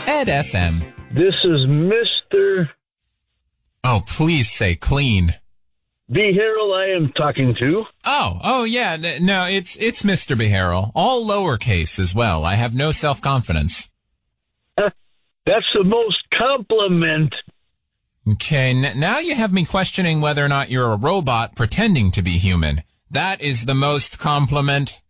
Ed FM. This is Mr. Oh, please say clean. Beharrell I am talking to. Oh, yeah. No, it's Mr. Beharrell. All lowercase as well. I have no self-confidence. That's the most compliment. Okay, now you have me questioning whether or not you're a robot pretending to be human. That is the most compliment.